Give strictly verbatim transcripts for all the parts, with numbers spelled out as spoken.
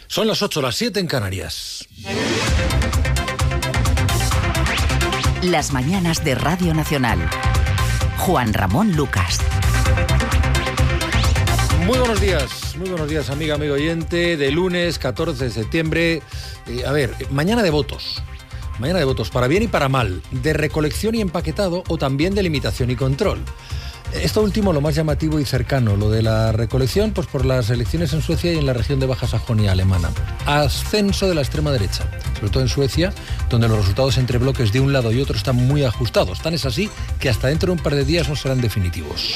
Son las ocho, las siete en Canarias. Las mañanas de Radio Nacional. Juan Ramón Lucas. Muy buenos días, muy buenos días, amiga, amigo oyente, de lunes catorce de septiembre. Eh, a ver, mañana de votos. Mañana de votos, para bien y para mal, de recolección y empaquetado o también de limitación y control. Esto último lo más llamativo y cercano, lo de la recolección, pues por las elecciones en Suecia y en la región de Baja Sajonia alemana. Ascenso de la extrema derecha, sobre todo en Suecia, donde los resultados entre bloques de un lado y otro están muy ajustados. Tan es así que hasta dentro de un par de días no serán definitivos.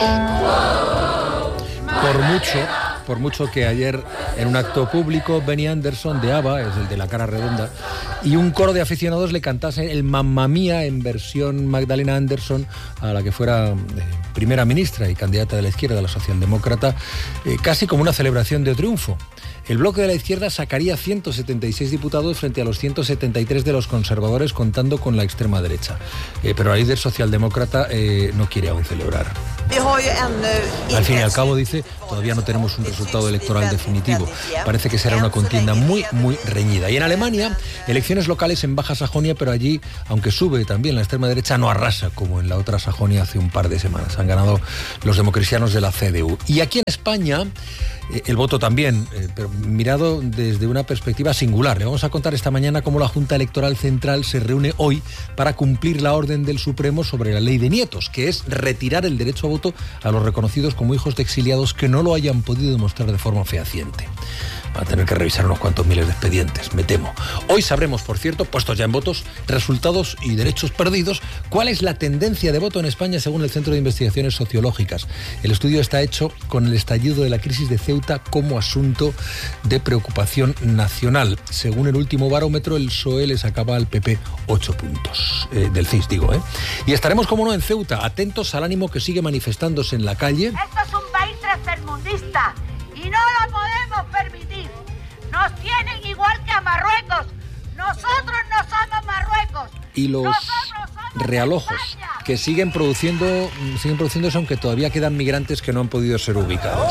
Por mucho, por mucho que ayer en un acto público Benny Andersson de ABBA, es el de la cara redonda, y un coro de aficionados le cantase el Mamma Mía en versión Magdalena Andersson, a la que fuera eh, primera ministra y candidata de la izquierda, la socialdemócrata, eh, casi como una celebración de triunfo. El bloque de la izquierda sacaría ciento setenta y seis diputados frente a los ciento setenta y tres de los conservadores, contando con la extrema derecha. Eh, pero la líder socialdemócrata eh, no quiere aún celebrar. Al fin y al cabo, dice, todavía no tenemos un resultado electoral definitivo. Parece que será una contienda muy, muy reñida. Y en Alemania, elecciones locales en Baja Sajonia, pero allí, aunque sube también la extrema derecha, no arrasa como en la otra Sajonia hace un par de semanas. Han ganado los democristianos de la C D U. Y aquí en España, eh, el voto también, eh, pero mirado desde una perspectiva singular. Le vamos a contar esta mañana cómo la Junta Electoral Central se reúne hoy para cumplir la orden del Supremo sobre la ley de nietos, que es retirar el derecho a voto a los reconocidos como hijos de exiliados que no lo hayan podido demostrar de forma fehaciente. Van a tener que revisar unos cuantos miles de expedientes, me temo. Hoy sabremos, por cierto, puestos ya en votos, resultados y derechos perdidos, cuál es la tendencia de voto en España según el Centro de Investigaciones Sociológicas. El estudio está hecho con el estallido de la crisis de Ceuta como asunto de preocupación nacional. Según el último barómetro, el P S O E le sacaba al P P ocho puntos. Eh, del C I S, digo, ¿eh? Y estaremos, como no, en Ceuta, atentos al ánimo que sigue manifestándose en la calle. Esto es un país tercermundista y no lo podemos permitir. Nos tienen igual que a Marruecos. Nosotros no somos Marruecos. Y los realojos que siguen produciendo, siguen produciéndose, aunque todavía quedan migrantes que no han podido ser ubicados.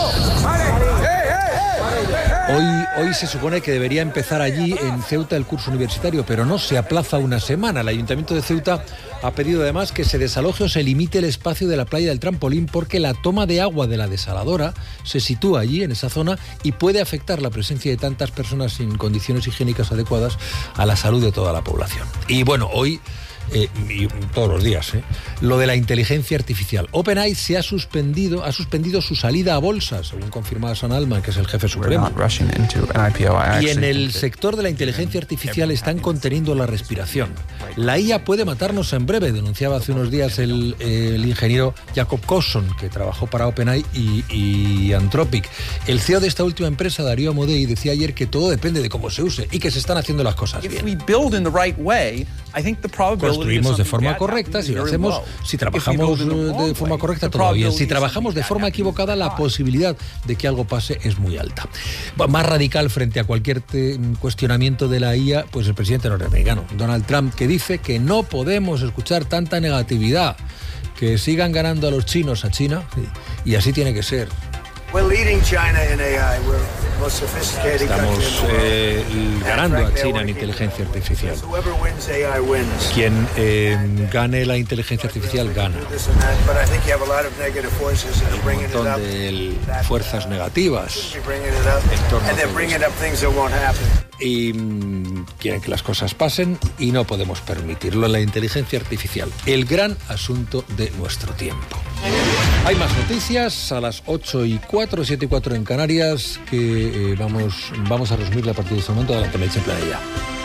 Hoy, hoy se supone que debería empezar allí en Ceuta el curso universitario, pero no, se aplaza una semana. El Ayuntamiento de Ceuta ha pedido además que se desaloje o se limite el espacio de la playa del Trampolín porque la toma de agua de la desaladora se sitúa allí, en esa zona, y puede afectar la presencia de tantas personas sin condiciones higiénicas adecuadas a la salud de toda la población. Y bueno, hoy... Eh, y todos los días, ¿eh? Lo de la inteligencia artificial. OpenAI se ha suspendido, ha suspendido su salida a bolsa, según confirmaba Sam Altman, que es el jefe supremo. Y en el sector de la inteligencia artificial están conteniendo la respiración. La I A puede matarnos en breve, denunciaba hace unos días el, el ingeniero Jacob Cosson, que trabajó para OpenAI y, y Anthropic. El C E O de esta última empresa, Darío Amodei, decía ayer que todo depende de cómo se use y que se están haciendo las cosas bien. Construimos de forma correcta, si lo hacemos, si trabajamos de forma correcta, todo bien. Si trabajamos de forma equivocada, la posibilidad de que algo pase es muy alta. Más radical frente a cualquier te- cuestionamiento de la I A, pues el presidente norteamericano, Donald Trump, que dice que no podemos escuchar tanta negatividad, que sigan ganando a los chinos a China, y así tiene que ser. Estamos eh, ganando a China en inteligencia artificial. Quien eh, gane la inteligencia artificial gana. Hay un montón de fuerzas negativas en torno a todo. Y mm, quieren que las cosas pasen y no podemos permitirlo. La inteligencia artificial, el gran asunto de nuestro tiempo. Hay más noticias a las ocho y cuatro, siete y cuatro en Canarias, que eh, vamos, vamos a resumirle a partir de este momento. Adelante, Meritxell Planella.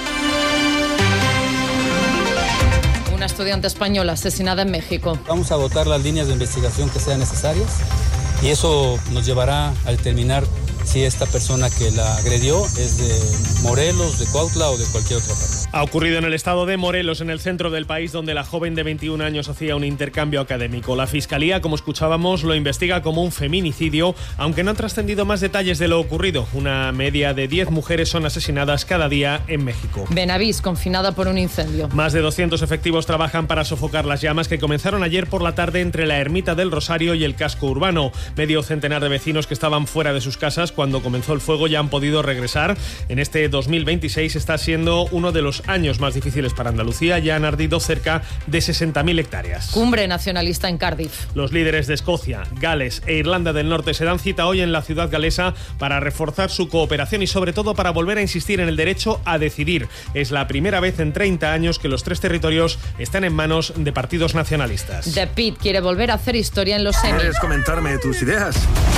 Una estudiante española asesinada en México. Vamos a agotar las líneas de investigación que sean necesarias y eso nos llevará a determinar si esta persona que la agredió es de Morelos, de Cuautla o de cualquier otra parte. Ha ocurrido en el estado de Morelos, en el centro del país, donde la joven de veintiún años hacía un intercambio académico. La Fiscalía, como escuchábamos, lo investiga como un feminicidio, aunque no han trascendido más detalles de lo ocurrido. Una media de diez mujeres son asesinadas cada día en México. Benavís, confinada por un incendio. Más de doscientos efectivos trabajan para sofocar las llamas que comenzaron ayer por la tarde entre la Ermita del Rosario y el casco urbano. Medio centenar de vecinos que estaban fuera de sus casas cuando comenzó el fuego ya han podido regresar. En este dos mil veintiséis está siendo uno de los años más difíciles para Andalucía. Ya han ardido cerca de sesenta mil hectáreas. Cumbre nacionalista en Cardiff. Los líderes de Escocia, Gales e Irlanda del Norte se dan cita hoy en la ciudad galesa para reforzar su cooperación y sobre todo para volver a insistir en el derecho a decidir. Es la primera vez en treinta años que los tres territorios están en manos de partidos nacionalistas. The Pit quiere volver a hacer historia en los Emmy. ¿Quieres comentarme tus ideas?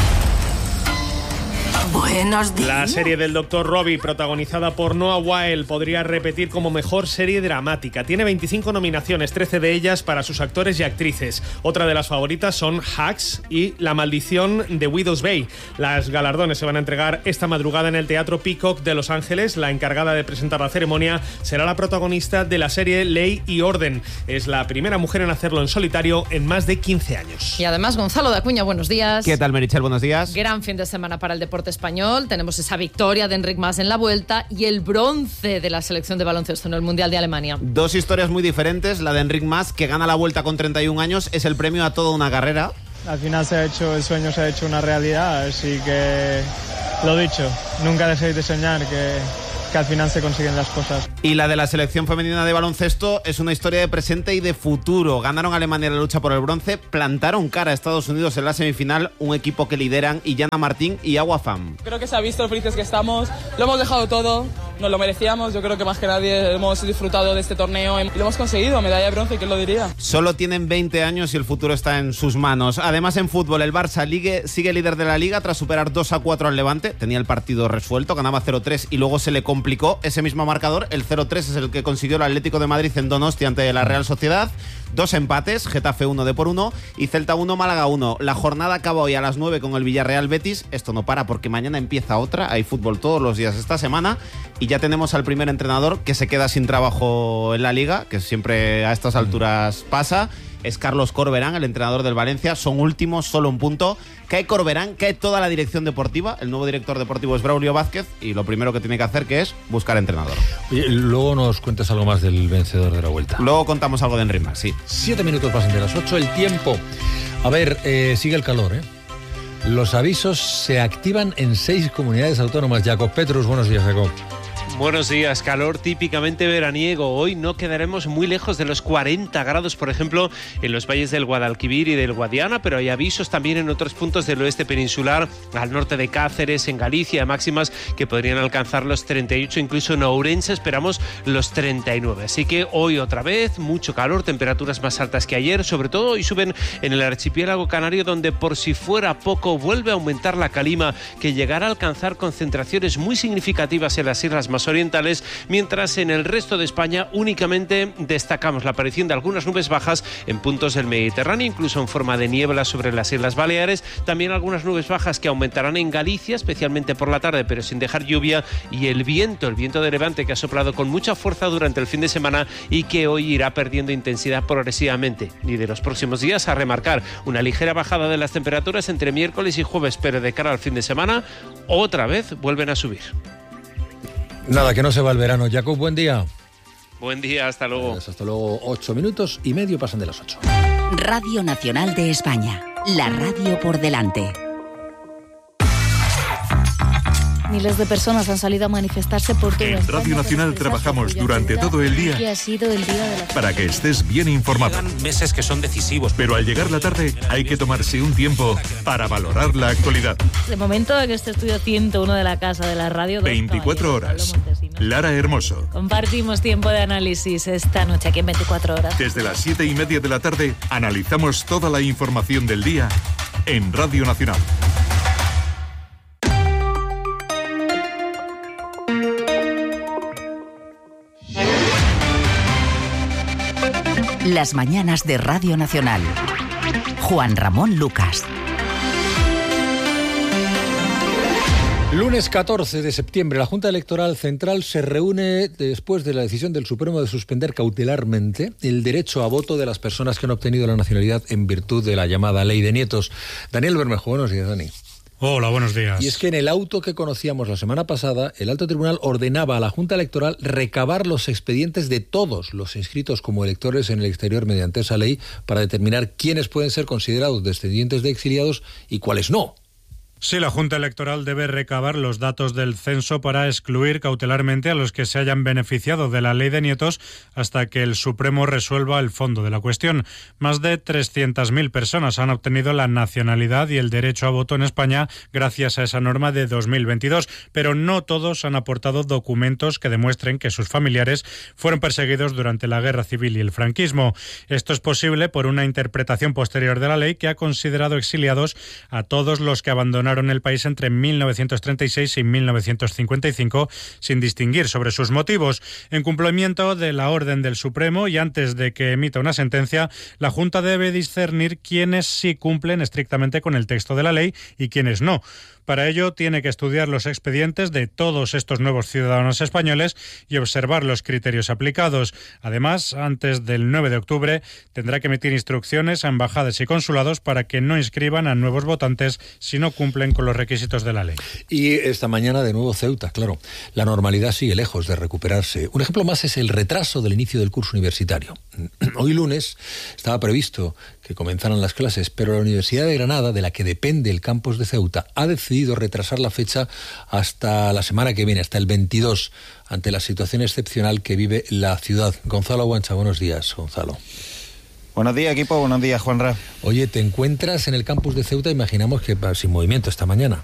Buenos días. La serie del doctor Robbie, protagonizada por Noah Wyle, podría repetir como mejor serie dramática. Tiene veinticinco nominaciones, trece de ellas para sus actores y actrices. Otra de las favoritas son Hacks y La maldición de Widow's Bay. Las galardones se van a entregar esta madrugada en el Teatro Peacock de Los Ángeles. La encargada de presentar la ceremonia será la protagonista de la serie Ley y Orden. Es la primera mujer en hacerlo en solitario en más de quince años. Y además, Gonzalo de Acuña, buenos días. ¿Qué tal, Merichel? Buenos días. Gran fin de semana para el deporte español. Tenemos esa victoria de Enric Mas en la Vuelta y el bronce de la selección de baloncesto en el Mundial de Alemania. Dos historias muy diferentes. La de Enric Mas, que gana la Vuelta con treinta y un años, es el premio a toda una carrera. Al final se ha hecho, el sueño se ha hecho una realidad, así que lo dicho, nunca dejéis de soñar, que, que al final se consiguen las cosas. Y la de la selección femenina de baloncesto es una historia de presente y de futuro. Ganaron a Alemania en la lucha por el bronce, plantaron cara a Estados Unidos en la semifinal, un equipo que lideran Illana Martín y Agua Fam. Creo que se ha visto lo felices que estamos, lo hemos dejado todo, nos lo merecíamos, yo creo que más que nadie hemos disfrutado de este torneo y lo hemos conseguido, medalla de bronce, ¿quién lo diría? Solo tienen veinte años y el futuro está en sus manos. Además, en fútbol, el Barça ligue, sigue líder de la Liga tras superar dos a cuatro al Levante. Tenía el partido resuelto, ganaba cero tres y luego se le complicó ese mismo marcador. El cero tres es el que consiguió el Atlético de Madrid en Donostia ante la Real Sociedad. Dos empates, Getafe uno de por uno y Celta uno, Málaga uno. La jornada acaba hoy a las nueve con el Villarreal Betis. Esto no para porque mañana empieza otra. Hay fútbol todos los días esta semana y ya tenemos al primer entrenador que se queda sin trabajo en la Liga, que siempre a estas alturas pasa. Es Carlos Corberán, el entrenador del Valencia. Son últimos, solo un punto. Cae Corberán, cae toda la dirección deportiva. El nuevo director deportivo es Braulio Vázquez y lo primero que tiene que hacer que es buscar entrenador. Oye, luego nos cuentas algo más del vencedor de la Vuelta. Luego contamos algo de Enric Mas, sí. Siete minutos pasan de las ocho, el tiempo. A ver, eh, sigue el calor, ¿eh? Los avisos se activan en seis comunidades autónomas. Jacob Petrus, buenos días, Jacob. Buenos días. Calor típicamente veraniego. Hoy no quedaremos muy lejos de los cuarenta grados, por ejemplo, en los valles del Guadalquivir y del Guadiana, pero hay avisos también en otros puntos del oeste peninsular, al norte de Cáceres, en Galicia, máximas que podrían alcanzar los treinta y ocho, incluso en Ourense esperamos los treinta y nueve. Así que hoy otra vez mucho calor, temperaturas más altas que ayer, sobre todo hoy suben en el archipiélago canario, donde por si fuera poco vuelve a aumentar la calima, que llegará a alcanzar concentraciones muy significativas en las islas más orientales, mientras en el resto de España únicamente destacamos la aparición de algunas nubes bajas en puntos del Mediterráneo, incluso en forma de niebla sobre las Islas Baleares, también algunas nubes bajas que aumentarán en Galicia, especialmente por la tarde, pero sin dejar lluvia, y el viento, el viento de levante que ha soplado con mucha fuerza durante el fin de semana y que hoy irá perdiendo intensidad progresivamente. Y de los próximos días a remarcar una ligera bajada de las temperaturas entre miércoles y jueves, pero de cara al fin de semana otra vez vuelven a subir. Nada, que no se va el verano. Jacob, buen día. Buen día, hasta luego. Pues hasta luego, ocho minutos y medio pasan de las ocho. Radio Nacional de España, la radio por delante. Miles de personas han salido a manifestarse por todo. En Radio Nacional trabajamos durante todo el día que ha sido el día de la... para que estés bien informado. Llegan meses que son decisivos. Pero al llegar la tarde hay que tomarse un tiempo para valorar la actualidad. De momento en este estudio ciento uno de la Casa de la Radio. veinticuatro horas. Lara Hermoso. Compartimos tiempo de análisis esta noche aquí en veinticuatro horas. Desde las siete y media de la tarde analizamos toda la información del día en Radio Nacional. Las mañanas de Radio Nacional. Juan Ramón Lucas. Lunes catorce de septiembre, la Junta Electoral Central se reúne después de la decisión del Supremo de suspender cautelarmente el derecho a voto de las personas que han obtenido la nacionalidad en virtud de la llamada Ley de Nietos. Daniel Bermejo, buenos días, Dani. Hola, buenos días. Y es que en el auto que conocíamos la semana pasada, el Alto Tribunal ordenaba a la Junta Electoral recabar los expedientes de todos los inscritos como electores en el exterior mediante esa ley para determinar quiénes pueden ser considerados descendientes de exiliados y cuáles no. Sí, la Junta Electoral debe recabar los datos del censo para excluir cautelarmente a los que se hayan beneficiado de la Ley de Nietos hasta que el Supremo resuelva el fondo de la cuestión. Más de trescientas mil personas han obtenido la nacionalidad y el derecho a voto en España gracias a esa norma de dos mil veintidós, pero no todos han aportado documentos que demuestren que sus familiares fueron perseguidos durante la Guerra Civil y el franquismo. Esto es posible por una interpretación posterior de la ley que ha considerado exiliados a todos los que abandonaron en el país entre mil novecientos treinta y seis y mil novecientos cincuenta y cinco, sin distinguir sobre sus motivos. En cumplimiento de la orden del Supremo y antes de que emita una sentencia, la Junta debe discernir quiénes sí cumplen estrictamente con el texto de la ley y quiénes no. Para ello, tiene que estudiar los expedientes de todos estos nuevos ciudadanos españoles y observar los criterios aplicados. Además, antes del nueve de octubre, tendrá que emitir instrucciones a embajadas y consulados para que no inscriban a nuevos votantes si no cumplen con los requisitos de la ley. Y esta mañana, de nuevo, Ceuta, claro. La normalidad sigue lejos de recuperarse. Un ejemplo más es el retraso del inicio del curso universitario. Hoy lunes estaba previsto que comenzaran las clases, pero la Universidad de Granada, de la que depende el campus de Ceuta, ha decidido retrasar la fecha hasta la semana que viene, hasta el veintidós, ante la situación excepcional que vive la ciudad. Gonzalo Guancha, buenos días, Gonzalo. Buenos días, equipo, buenos días, Juanra. Oye, ¿te encuentras en el campus de Ceuta? Imaginamos que sin movimiento esta mañana.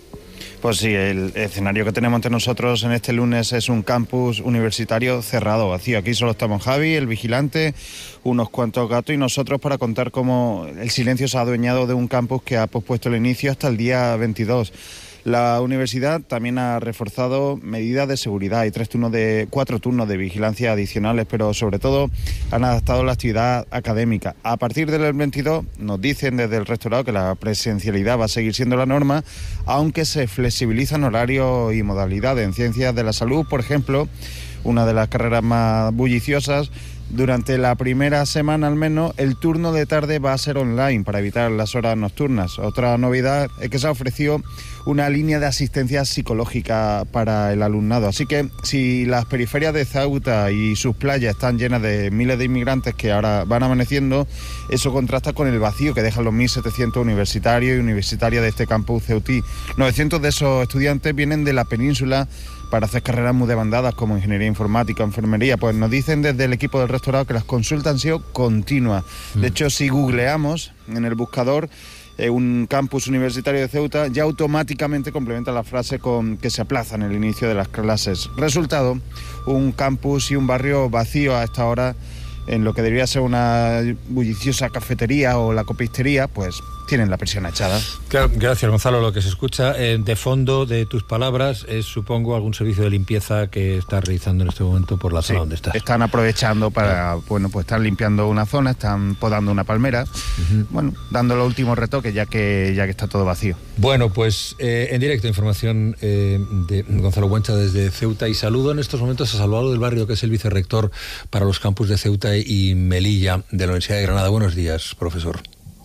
Pues sí, el escenario que tenemos ante nosotros en este lunes es un campus universitario cerrado, vacío. Aquí solo estamos Javi, el vigilante, unos cuantos gatos y nosotros para contar cómo el silencio se ha adueñado de un campus que ha pospuesto el inicio hasta el día veintidós. La universidad también ha reforzado medidas de seguridad. Hay tres turnos de, cuatro turnos de vigilancia adicionales, pero sobre todo han adaptado la actividad académica. A partir del veintidós nos dicen desde el rectorado que la presencialidad va a seguir siendo la norma, aunque se flexibilizan horarios y modalidades. En ciencias de la salud, por ejemplo, una de las carreras más bulliciosas, durante la primera semana al menos, el turno de tarde va a ser online para evitar las horas nocturnas. Otra novedad es que se ha ofrecido una línea de asistencia psicológica para el alumnado. Así que si las periferias de Ceuta y sus playas están llenas de miles de inmigrantes que ahora van amaneciendo, eso contrasta con el vacío que dejan los mil setecientos universitarios y universitarias de este campus ceutí. novecientos de esos estudiantes vienen de la península para hacer carreras muy demandadas como ingeniería informática, enfermería. Pues nos dicen desde el equipo del rectorado que las consultas han sido continuas. De hecho, si googleamos en el buscador eh, un campus universitario de Ceuta, ya automáticamente complementa la frase con que se aplazan el inicio de las clases. Resultado, un campus y un barrio vacío a esta hora, en lo que debería ser una bulliciosa cafetería o la copistería, pues tienen la presión echada. Claro, gracias, Gonzalo. Lo que se escucha eh, de fondo de tus palabras es, supongo, algún servicio de limpieza que estás realizando en este momento por la zona sí, donde estás. Están aprovechando para, bueno, pues están limpiando una zona, están podando una palmera, uh-huh. bueno, dando los últimos retoques ya que ya que está todo vacío. Bueno, pues eh, en directo información eh, de Gonzalo Guancha desde Ceuta, y saludo en estos momentos a Salvador del Barrio, que es el vicerrector para los campus de Ceuta y Melilla de la Universidad de Granada. Buenos días, profesor.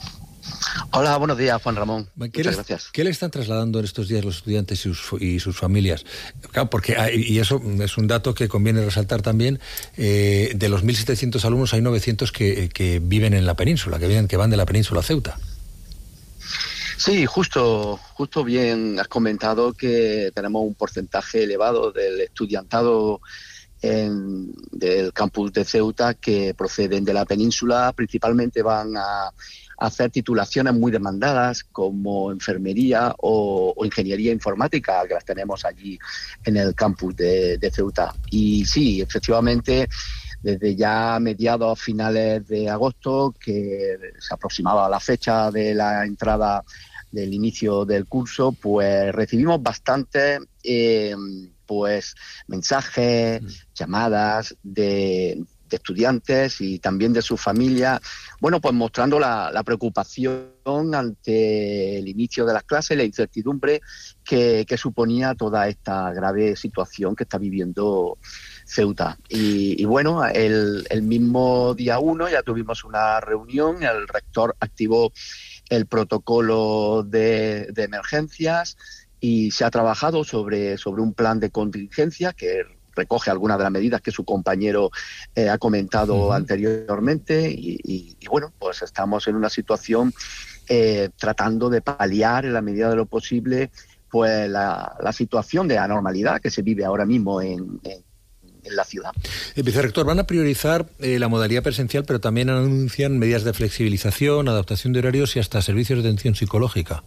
Hola, buenos días, Juan Ramón. Muchas les, gracias. ¿Qué le están trasladando en estos días los estudiantes y sus, y sus familias? Claro, porque hay, y eso es un dato que conviene resaltar también, eh, de los mil setecientos alumnos hay novecientos que, que viven en la península, que vienen, que van de la península a Ceuta. Sí, justo, justo bien has comentado que tenemos un porcentaje elevado del estudiantado en, del campus de Ceuta que proceden de la península, principalmente van a hacer titulaciones muy demandadas como enfermería o, o ingeniería informática, que las tenemos allí en el campus de, de Ceuta. Y sí, efectivamente, desde ya mediados, finales de agosto, que se aproximaba la fecha de la entrada del inicio del curso, pues recibimos bastantes eh, pues mensajes, mm. llamadas de de estudiantes y también de sus familias, bueno, pues mostrando la, la preocupación ante el inicio de las clases, la incertidumbre que, que suponía toda esta grave situación que está viviendo Ceuta. Y, y bueno, el, el mismo día uno ya tuvimos una reunión, el rector activó el protocolo de, de emergencias y se ha trabajado sobre, sobre un plan de contingencia que recoge algunas de las medidas que su compañero eh, ha comentado uh-huh. anteriormente y, y, y bueno, pues estamos en una situación eh, tratando de paliar en la medida de lo posible pues la, la situación de anormalidad que se vive ahora mismo en, en en la ciudad. Eh, vicerrector, van a priorizar eh, la modalidad presencial, pero también anuncian medidas de flexibilización, adaptación de horarios y hasta servicios de atención psicológica.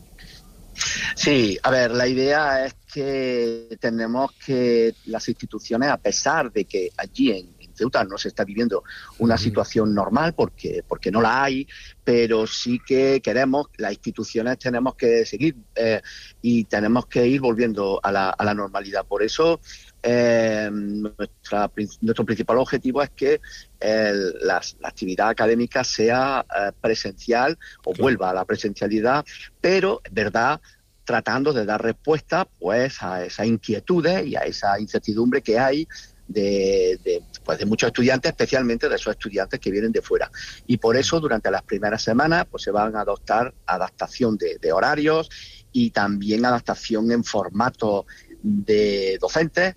Sí, a ver, la idea es que tenemos que las instituciones, a pesar de que allí en, en Ceuta no se está viviendo una situación normal, porque, porque no la hay, pero sí que queremos, las instituciones tenemos que seguir eh, y tenemos que ir volviendo a la, a la normalidad. Por eso, Eh, nuestra, nuestro principal objetivo es que eh, las, la actividad académica sea eh, presencial o claro. vuelva a la presencialidad, pero es verdad, tratando de dar respuesta pues a esas inquietudes y a esa incertidumbre que hay de, de, pues, de muchos estudiantes, especialmente de esos estudiantes que vienen de fuera. Y por eso durante las primeras semanas pues se van a adoptar adaptación de, de horarios y también adaptación en formato de docentes,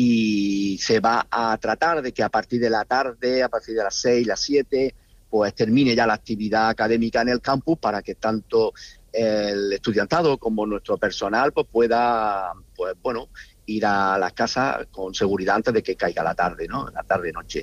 y se va a tratar de que a partir de la tarde, a partir de las seis, las siete, pues termine ya la actividad académica en el campus para que tanto el estudiantado como nuestro personal pues pueda, pues bueno, ir a las casas con seguridad antes de que caiga la tarde, ¿no? La tarde-noche.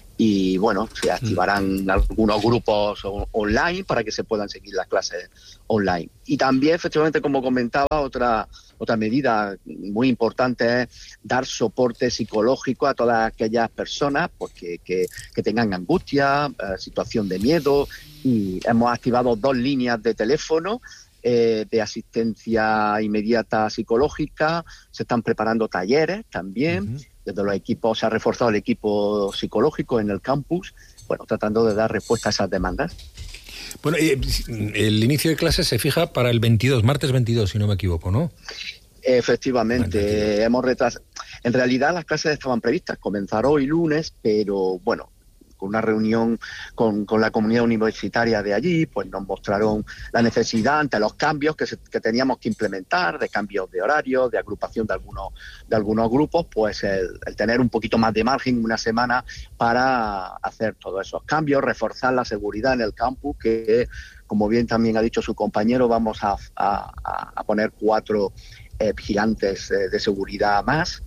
Y bueno, se activarán mm. algunos grupos online para que se puedan seguir las clases online. Y también, efectivamente, como comentaba, otra otra medida muy importante es dar soporte psicológico a todas aquellas personas porque, que, que tengan angustia, eh, situación de miedo, y hemos activado dos líneas de teléfono eh, de asistencia inmediata psicológica. Se están preparando talleres también. Uh-huh. Desde los equipos se ha reforzado el equipo psicológico en el campus, bueno, tratando de dar respuesta a esas demandas. Bueno, eh, el inicio de clases se fija para el veintidós, martes veintidós, si no me equivoco, ¿no? Efectivamente, veintidós. Hemos retrasado. En realidad las clases estaban previstas comenzar hoy lunes, pero bueno, con una reunión con, con la comunidad universitaria de allí, pues nos mostraron la necesidad ante los cambios que, se, que teníamos que implementar, de cambios de horario, de agrupación de algunos, de algunos grupos, pues el, el tener un poquito más de margen, una semana, para hacer todos esos cambios, reforzar la seguridad en el campus, que como bien también ha dicho su compañero, vamos a, a, a poner cuatro eh, vigilantes eh, de seguridad más.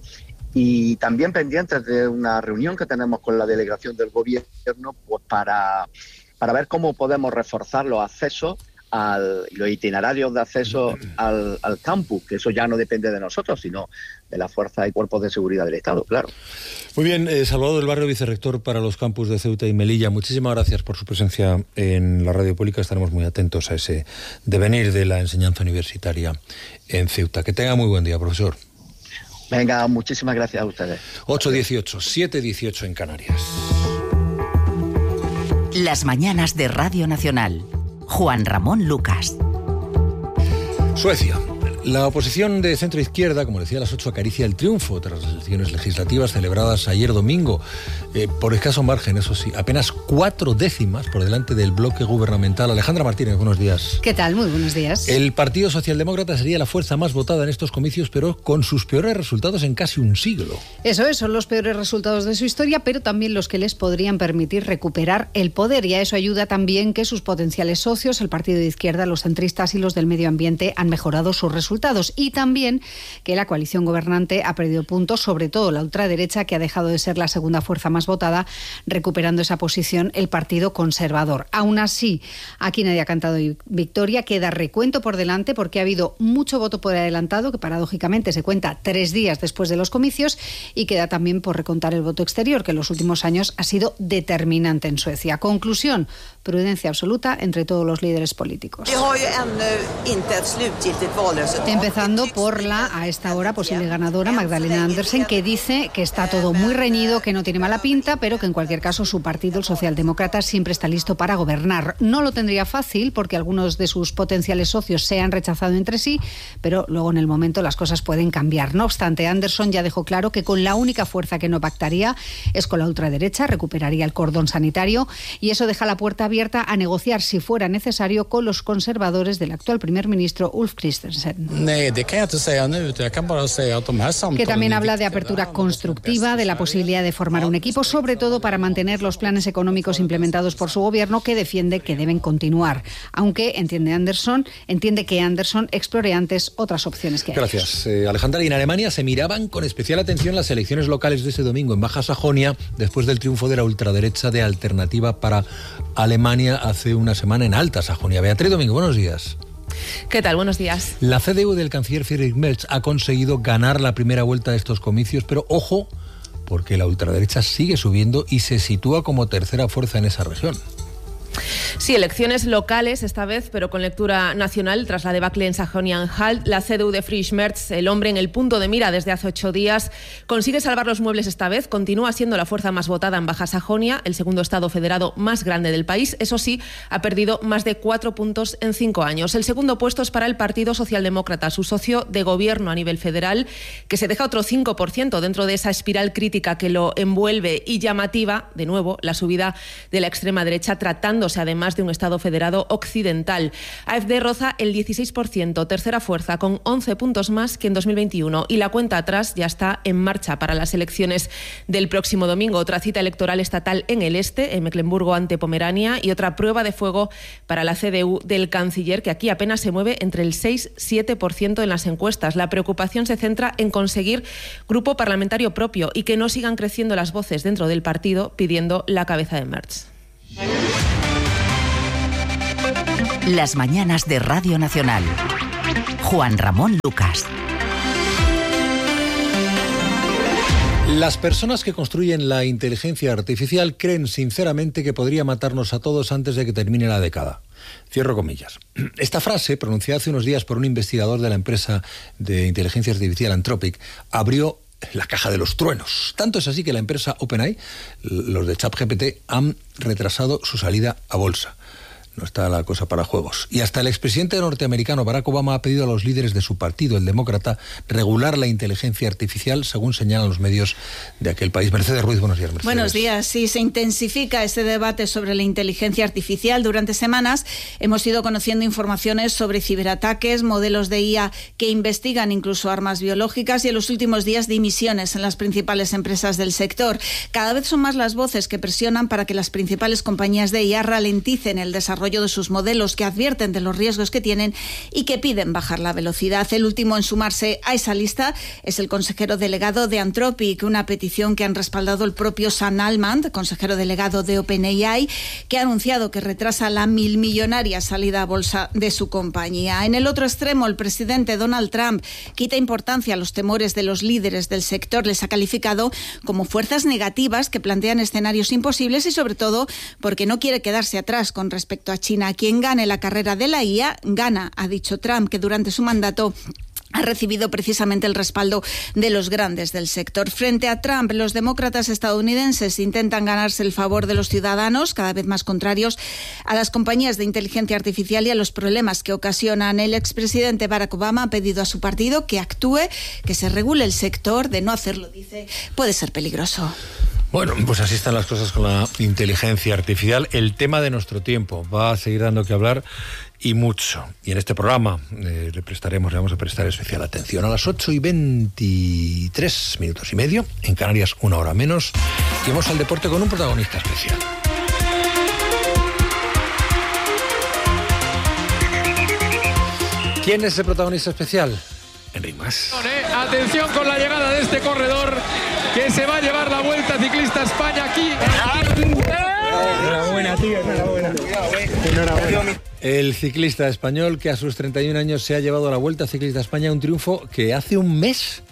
Y también pendientes de una reunión que tenemos con la delegación del gobierno pues para, para ver cómo podemos reforzar los accesos al, los itinerarios de acceso al, al campus, que eso ya no depende de nosotros, sino de las fuerzas y cuerpos de seguridad del Estado, claro. Muy bien, eh, Salvador del Barrio, vicerrector para los campus de Ceuta y Melilla, muchísimas gracias por su presencia en la radio pública. Estaremos muy atentos a ese devenir de la enseñanza universitaria en Ceuta. Que tenga muy buen día, profesor. Venga, muchísimas gracias a ustedes. ocho dieciocho, siete dieciocho en Canarias. Las mañanas de Radio Nacional. Juan Ramón Lucas. Suecia. La oposición de centro-izquierda, como decía, a las ocho acaricia el triunfo tras las elecciones legislativas celebradas ayer domingo, eh, por escaso margen, eso sí, apenas cuatro décimas por delante del bloque gubernamental. Alejandra Martínez, buenos días. ¿Qué tal? Muy buenos días. El Partido Socialdemócrata sería la fuerza más votada en estos comicios, pero con sus peores resultados en casi un siglo. Eso es, son los peores resultados de su historia, pero también los que les podrían permitir recuperar el poder, y a eso ayuda también que sus potenciales socios, el Partido de Izquierda, los centristas y los del medio ambiente, han mejorado sus resultados. Resultados, y también que la coalición gobernante ha perdido puntos, sobre todo la ultraderecha, que ha dejado de ser la segunda fuerza más votada, recuperando esa posición el Partido Conservador. Aún así, aquí nadie ha cantado victoria, queda recuento por delante porque ha habido mucho voto por adelantado, que paradójicamente se cuenta tres días después de los comicios, y queda también por recontar el voto exterior, que en los últimos años ha sido determinante en Suecia. Conclusión, prudencia absoluta entre todos los líderes políticos. Empezando por la, a esta hora, posible ganadora, Magdalena Andersen, que dice que está todo muy reñido, que no tiene mala pinta, pero que en cualquier caso su partido, el Socialdemócrata, siempre está listo para gobernar. No lo tendría fácil porque algunos de sus potenciales socios se han rechazado entre sí, pero luego en el momento las cosas pueden cambiar. No obstante, Anderson ya dejó claro que con la única fuerza que no pactaría es con la ultraderecha, recuperaría el cordón sanitario y eso deja la puerta abierta a negociar, si fuera necesario, con los conservadores del actual primer ministro Ulf Kristersson. Que también habla de apertura constructiva, de la posibilidad de formar un equipo, sobre todo para mantener los planes económicos implementados por su gobierno, que defiende que deben continuar. Aunque entiende Anderson, entiende que Anderson explore antes otras opciones que hay. Gracias, eh, Alejandra. Y en Alemania se miraban con especial atención las elecciones locales de ese domingo en Baja Sajonia, después del triunfo de la ultraderecha de Alternativa para Alemania hace una semana en Alta Sajonia. Beatriz Domingo, buenos días. ¿Qué tal? Buenos días. La C D U del canciller Friedrich Merz ha conseguido ganar la primera vuelta de estos comicios, pero ojo, porque la ultraderecha sigue subiendo y se sitúa como tercera fuerza en esa región. Sí, elecciones locales esta vez, pero con lectura nacional. Tras la debacle en Sajonia-Anhalt, la C D U de Friedrich Merz, el hombre en el punto de mira desde hace ocho días, consigue salvar los muebles esta vez. Continúa siendo la fuerza más votada en Baja Sajonia, el segundo estado federado más grande del país. Eso sí, ha perdido más de cuatro puntos en cinco años. El segundo puesto es para el Partido Socialdemócrata, su socio de gobierno a nivel federal, que se deja otro cinco por ciento dentro de esa espiral crítica que lo envuelve, y llamativa, de nuevo, la subida de la extrema derecha, tratando además de un Estado federado occidental. AfD roza el dieciséis por ciento, tercera fuerza, con once puntos más que en dos mil veintiuno, y la cuenta atrás ya está en marcha para las elecciones del próximo domingo. Otra cita electoral estatal en el este, en Mecklemburgo ante Pomerania, y otra prueba de fuego para la C D U del canciller, que aquí apenas se mueve entre el seis y siete por ciento en las encuestas. La preocupación se centra en conseguir grupo parlamentario propio y que no sigan creciendo las voces dentro del partido pidiendo la cabeza de Merz. Las mañanas de Radio Nacional. Juan Ramón Lucas. Las personas que construyen la inteligencia artificial creen sinceramente que podría matarnos a todos antes de que termine la década. Cierro comillas. Esta frase, pronunciada hace unos días por un investigador de la empresa de inteligencia artificial Anthropic, abrió la caja de los truenos. Tanto es así que la empresa OpenAI, los de ChatGPT, han retrasado su salida a bolsa. No está la cosa para juegos. Y hasta el expresidente norteamericano Barack Obama ha pedido a los líderes de su partido, el demócrata, regular la inteligencia artificial, según señalan los medios de aquel país. Mercedes Ruiz, buenos días, Mercedes. Buenos días. Sí, se intensifica este debate sobre la inteligencia artificial. Durante semanas hemos ido conociendo informaciones sobre ciberataques, modelos de I A que investigan incluso armas biológicas, y en los últimos días dimisiones en las principales empresas del sector. Cada vez son más las voces que presionan para que las principales compañías de I A ralenticen el desarrollo de sus modelos, que advierten de los riesgos que tienen y que piden bajar la velocidad. El último en sumarse a esa lista es el consejero delegado de Anthropic, una petición que han respaldado el propio Sam Altman, consejero delegado de OpenAI, que ha anunciado que retrasa la milmillonaria salida a bolsa de su compañía. En el otro extremo, el presidente Donald Trump quita importancia a los temores de los líderes del sector. Les ha calificado como fuerzas negativas que plantean escenarios imposibles, y sobre todo porque no quiere quedarse atrás con respecto a China. Quien gane la carrera de la I A, gana, ha dicho Trump, que durante su mandato ha recibido precisamente el respaldo de los grandes del sector. Frente a Trump, los demócratas estadounidenses intentan ganarse el favor de los ciudadanos, cada vez más contrarios a las compañías de inteligencia artificial y a los problemas que ocasionan. El expresidente Barack Obama ha pedido a su partido que actúe, que se regule el sector. De no hacerlo, dice, puede ser peligroso. Bueno, pues así están las cosas con la inteligencia artificial. El tema de nuestro tiempo va a seguir dando que hablar, y mucho. Y en este programa eh, le prestaremos, le vamos a prestar especial atención. A las ocho y veintitrés minutos y medio, en Canarias una hora menos, y vamos al deporte con un protagonista especial. ¿Quién es el protagonista especial? Enric Mas. Atención con la llegada de este corredor que se va a llevar la Vuelta Ciclista España aquí. Enhorabuena, tío, enhorabuena. Enhorabuena. El ciclista español que a sus treinta y un años se ha llevado a la Vuelta Ciclista España, un triunfo que hace un mes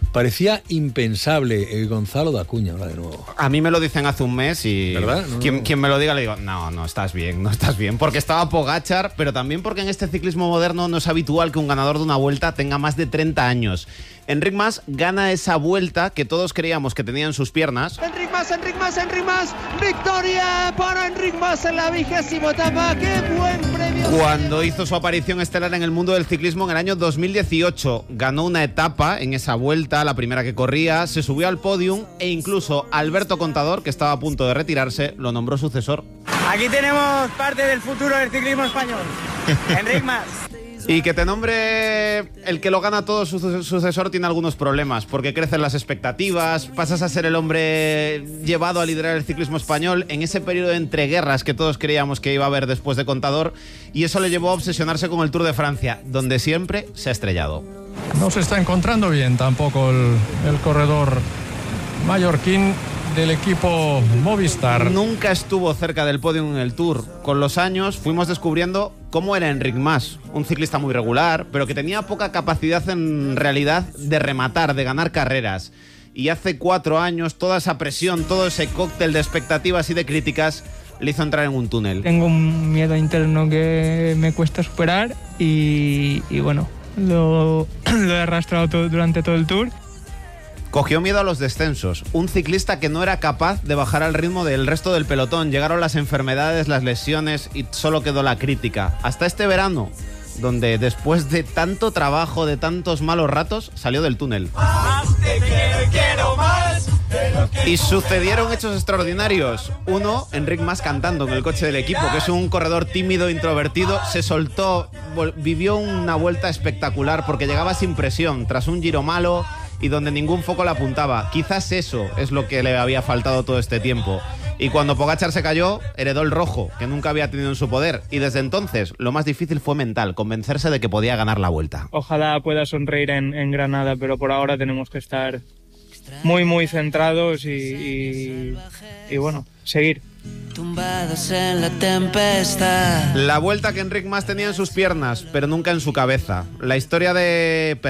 parecía impensable. Eh, Gonzalo de Acuña, ahora de nuevo. A mí me lo dicen hace un mes y ¿verdad? No, quien, no. quien me lo diga le digo, no, no estás bien, no estás bien. Porque estaba Pogačar, pero también porque en este ciclismo moderno no es habitual que un ganador de una vuelta tenga más de treinta años. Enric Mas gana esa vuelta que todos creíamos que tenía en sus piernas. Enric Mas, Enric Mas, Enric Mas, victoria para Enric Mas en la vigésima etapa, qué buen premio. Cuando hizo su aparición estelar en el mundo del ciclismo en el año dos mil dieciocho, ganó una etapa en esa vuelta, la primera que corría, se subió al podium e incluso Alberto Contador, que estaba a punto de retirarse, lo nombró sucesor. Aquí tenemos parte del futuro del ciclismo español, Enric Mas. Y que te nombre el que lo gana todo, su sucesor tiene algunos problemas, porque crecen las expectativas, pasas a ser el hombre llevado a liderar el ciclismo español en ese periodo de entreguerras que todos creíamos que iba a haber después de Contador, y eso le llevó a obsesionarse con el Tour de Francia, donde siempre se ha estrellado. No se está encontrando bien tampoco el, el corredor mallorquín del equipo Movistar. Nunca estuvo cerca del podio en el Tour. Con los años fuimos descubriendo cómo era Enric Mas, un ciclista muy regular, pero que tenía poca capacidad en realidad de rematar, de ganar carreras. Y hace cuatro años toda esa presión, todo ese cóctel de expectativas y de críticas le hizo entrar en un túnel. Tengo un miedo interno que me cuesta superar y, y bueno, lo, lo he arrastrado todo, durante todo el Tour. Cogió miedo a los descensos, un ciclista que no era capaz de bajar al ritmo del resto del pelotón. Llegaron las enfermedades, las lesiones y solo quedó la crítica. Hasta este verano, donde después de tanto trabajo, de tantos malos ratos, salió del túnel. Y sucedieron hechos extraordinarios. Uno, Enric Mas cantando en el coche del equipo, que es un corredor tímido, introvertido, se soltó, vivió una vuelta espectacular porque llegaba sin presión, tras un giro malo y donde ningún foco le apuntaba. Quizás eso es lo que le había faltado todo este tiempo. Y cuando Pogačar se cayó, heredó el rojo, que nunca había tenido en su poder. Y desde entonces, lo más difícil fue mental, convencerse de que podía ganar la vuelta. Ojalá pueda sonreír en, en Granada, pero por ahora tenemos que estar muy, muy centrados y, y, y bueno, seguir. Tumbados en la tempestad. La vuelta que Enric Mas tenía en sus piernas, pero nunca en su cabeza. La historia de